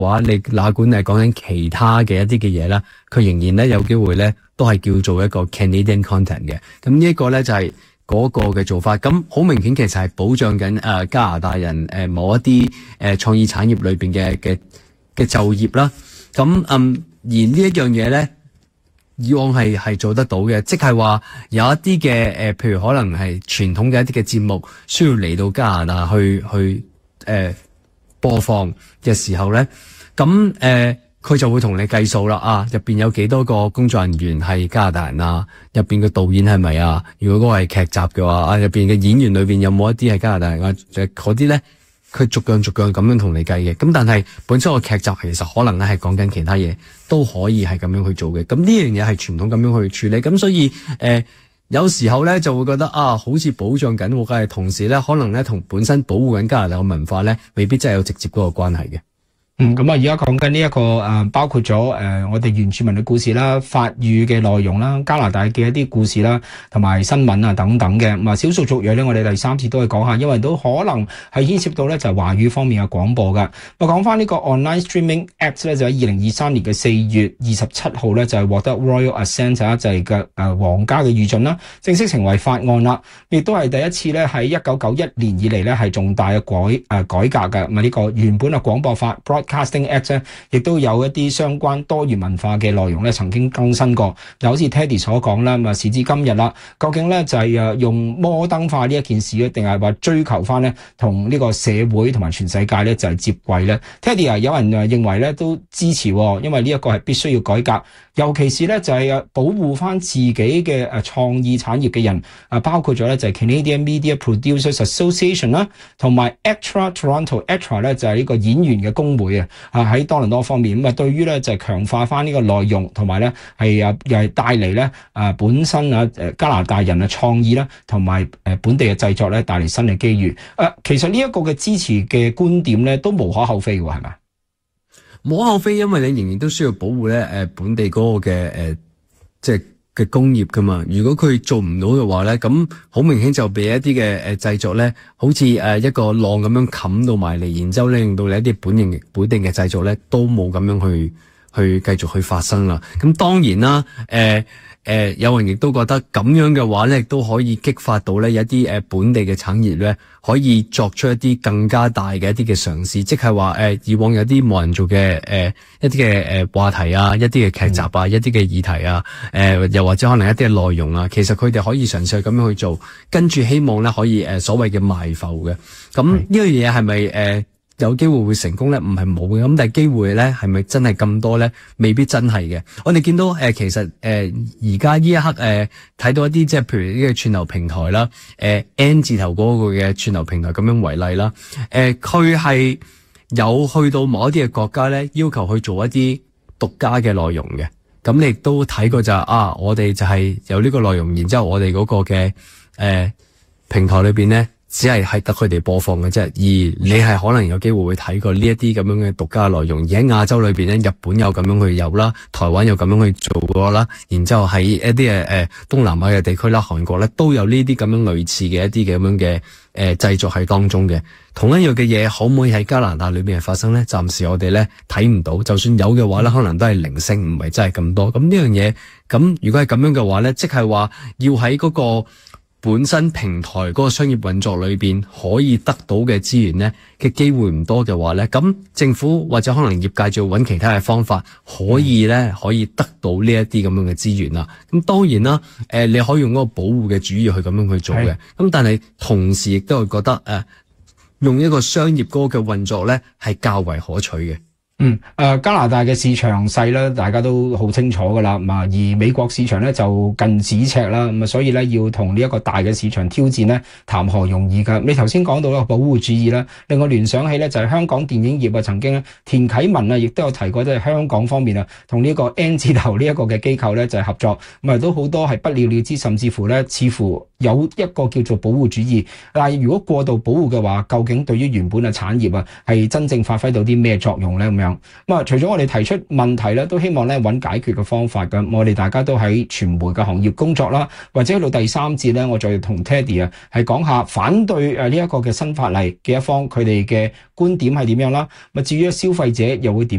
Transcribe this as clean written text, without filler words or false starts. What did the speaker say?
話，你哪管係講緊其他嘅一啲嘅嘢啦，佢仍然咧有機會咧都係叫做一個 Canadian content 嘅。咁呢一個咧就係嗰個嘅做法。咁好明顯其實係保障緊加拿大人某一啲創意產業裏邊嘅就業啦。咁而呢一樣嘢咧，以往係做得到嘅，即係話有一啲嘅譬如可能係傳統嘅一啲嘅節目需要嚟到加拿大去播放嘅時候咧，咁佢就會同你計數啦。入邊有幾多個工作人員係加拿大人啊？入邊嘅導演係咪啊？如果嗰個係劇集嘅話，入邊嘅演員裏邊有冇一啲係加拿大人啊？嗰啲咧，佢逐樣咁樣同你計嘅。咁但係本身個劇集其實可能咧係講緊其他嘢，都可以係咁樣去做嘅。咁呢樣嘢係傳統咁樣去處理。咁所以有時候咧就會覺得好似保障緊我嘅，同時咧可能咧同本身保護緊加拿大嘅文化咧，未必真係有直接嗰個關係嘅。 咁而家講緊呢一個包括咗我哋原住民嘅故事啦、法語嘅內容啦、加拿大嘅一啲故事啦，同埋新聞啊等等嘅。咁少數族裔咧，我哋第三次都係講下，因為都可能係牽涉到咧就係華語方面嘅廣播噶。講翻呢個 Online Streaming Act 咧，就喺2023年嘅4月27號咧就係獲得 Royal Assent 就係嘅皇家嘅預准啦，正式成為法案啦。亦都係第一次咧喺1991年以嚟咧係重大嘅改革嘅。咁呢個原本嘅廣播法 Broadcasting Act 咧，亦都有一啲相關多元文化嘅內容咧，曾經更新過。就好似 Teddy 所講啦，時至今日啦，究竟咧就係用摩登化呢一件事咧，定係話追求翻咧同呢個社會同埋全世界咧就係接軌咧 ？Teddy 有人認為咧都支持，因為呢一個係必須要改革，尤其是咧就係保護翻自己嘅創意產業嘅人，包括咗咧就係 Canadian Media Producers Association 啦，同埋 ACTRA Toronto。ACTRA 咧就係呢個演員嘅工會喺多倫多方面咁對於咧就係強化翻呢個內容，同埋咧係又係帶嚟咧本身加拿大人嘅創意啦，同埋本地嘅製作咧帶嚟新嘅機遇。其實呢一個嘅支持嘅觀點咧都無可厚非喎，係咪？ 無可厚非，因為你仍然都需要保護咧本地嗰個嘅即係嘅工業噶嘛。如果佢做唔到嘅話咧，咁好明顯就俾一啲嘅製作咧，好似一個浪咁樣冚到埋嚟，然之後咧令到你一啲本地嘅製作咧都冇咁樣去繼續去發生啦。咁當然啦，有人亦都覺得咁樣嘅話咧，亦都可以激發到咧一啲本地嘅產業咧，可以作出一啲更加大嘅一啲嘅嘗試，即係話以往有啲冇人做嘅一啲嘅話題啊，一啲嘅劇集啊，一啲嘅議題啊，又或者可能一啲嘅內容啊，其實佢哋可以嘗試去咁樣去做，跟住希望咧可以所謂嘅賣埠嘅。咁呢樣嘢係咪有機會會成功咧？唔係冇嘅，咁但係機會咧係咪真係咁多咧？未必真係嘅。我哋見到其實而家呢一刻睇到一啲即係譬如呢個串流平台啦，N 字頭嗰個嘅串流平台咁樣為例啦，佢係有去到某一啲嘅國家咧，要求去做一啲獨家嘅內容嘅。咁你亦都睇過就係我哋就係有呢個內容，然之後我哋嗰個嘅平台裏邊咧，只係得佢哋播放嘅啫，而你係可能有機會會睇過呢一啲咁樣嘅獨家內容。而喺亞洲裏邊咧，日本有咁樣去有啦，台灣有咁樣去做過啦，然之後喺一啲東南亞嘅地區啦，韓國咧都有呢啲咁樣類似嘅一啲咁樣嘅製作喺當中嘅。同一樣嘅嘢可唔可以喺加拿大裏邊係發生咧？暫時我哋咧睇唔到，就算有嘅話咧，可能都係零星，唔係真係咁多。咁呢樣嘢，咁如果係咁樣嘅話咧，即係話要喺嗰個本身平台嗰個商業運作裏邊可以得到嘅資源咧嘅機會唔多嘅話咧，咁政府或者可能業界就要揾其他嘅方法，可以得到呢一啲咁樣嘅資源啦。咁當然啦，你可以用嗰個保護嘅主義去咁樣去做嘅。咁但係同時亦都係覺得用一個商業嗰個嘅運作咧係較為可取嘅。 加拿大嘅市場細咧，大家都好清楚噶啦，而美國市場咧就近咫尺啦，咁所以咧要同呢一個大嘅市場挑戰咧，談何容易噶？你頭先講到啦，保護主義啦，令我聯想起咧就係香港電影業曾經咧，田啟文亦都有提過，即係香港方面同呢個 N 字頭呢一個嘅機構咧就係合作，都好多係不了了之，甚至乎咧似乎有一個叫做保護主義。但係如果過度保護嘅話，究竟對於原本嘅產業係真正發揮到啲咩作用咧？咁樣除咗我哋提出問題咧，都希望咧揾解決嘅方法嘅。我哋大家都喺傳媒嘅行業工作啦，或者去到第三節咧，我再同 Teddy 係講下反對呢一個嘅新法例嘅一方，佢哋嘅觀點係點樣啦。至於消費者又會點